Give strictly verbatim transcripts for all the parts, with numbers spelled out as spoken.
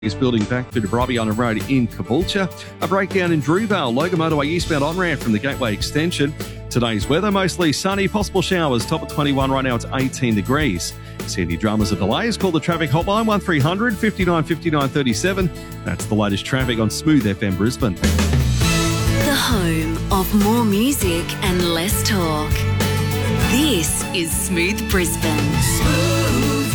is building back through to Brobby Road in Caboolture. A breakdown in Drewvale, Logan Motorway eastbound on-ramp from the Gateway extension. Today's weather, mostly sunny, possible showers, top of twenty-one, right now it's eighteen degrees. See any dramas or delays, call the traffic hotline one three hundred, fifty-nine, fifty-nine, thirty-seven. That's the latest traffic on Smooth F M Brisbane. The home of more music and less talk. This is Smooth Brisbane. Smooth.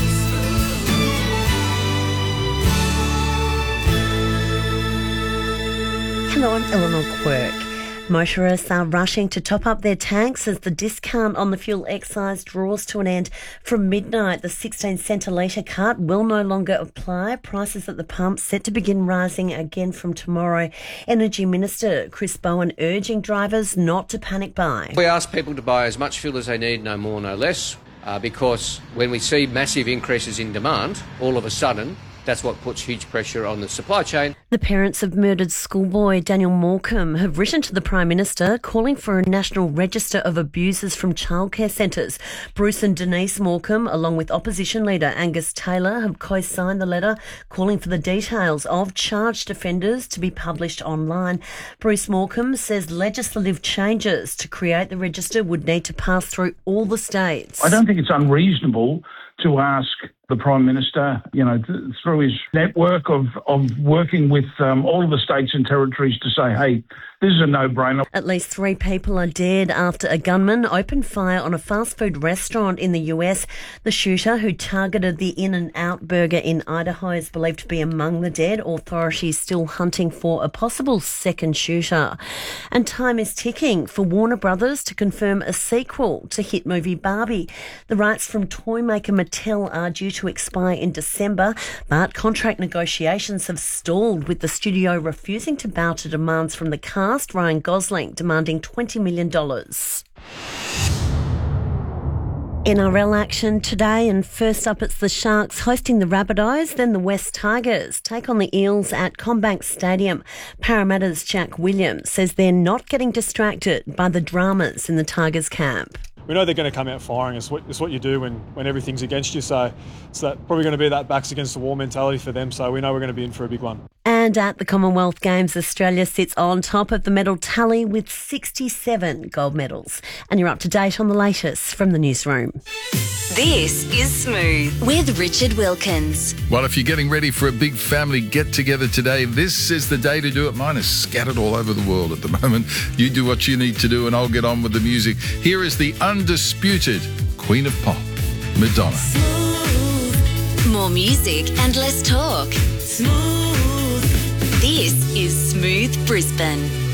Hello, I'm Eleanor Quirk. Motorists are rushing to top up their tanks as the discount on the fuel excise draws to an end from midnight. The sixteen cent a litre cut will no longer apply. Prices at the pump set to begin rising again from tomorrow. Energy Minister Chris Bowen urging drivers not to panic buy. We ask people to buy as much fuel as they need, no more, no less, uh, because when we see massive increases in demand, all of a sudden, that's what puts huge pressure on the supply chain. The parents of murdered schoolboy Daniel Morecambe have written to the Prime Minister calling for a national register of abusers from childcare centres. Bruce and Denise Morecambe, along with opposition leader Angus Taylor, have co-signed the letter calling for the details of charged offenders to be published online. Bruce Morecambe says legislative changes to create the register would need to pass through all the states. I don't think it's unreasonable to ask the Prime Minister, you know, th- through his network of, of working with um, all of the states and territories to say, hey, this is a no-brainer. At least three people are dead after a gunman opened fire on a fast food restaurant in the U S. The shooter, who targeted the In-N-Out burger in Idaho, is believed to be among the dead. Authorities still hunting for a possible second shooter. And time is ticking for Warner Brothers to confirm a sequel to hit movie Barbie. The rights from toy maker Mattel are due to expire in December, but contract negotiations have stalled, with the studio refusing to bow to demands from the cast, Ryan Gosling demanding twenty million dollars. N R L action today, and first up it's the Sharks hosting the Rabbitohs, then the West Tigers take on the Eels at CommBank Stadium. Parramatta's Jack Williams says they're not getting distracted by the dramas in the Tigers camp. We know they're going to come out firing. It's what, it's what you do when, when everything's against you. So it's that probably going to be that backs against the wall mentality for them. So we know we're going to be in for a big one. And at the Commonwealth Games, Australia sits on top of the medal tally with sixty-seven gold medals. And you're up to date on the latest from the newsroom. This is Smooth with Richard Wilkins. Well, if you're getting ready for a big family get-together today, this is the day to do it. Mine is scattered all over the world at the moment. You do what you need to do and I'll get on with the music. Here is the undisputed Queen of Pop, Madonna. Smooth. More music and less talk. Smooth. This is Smooth Brisbane.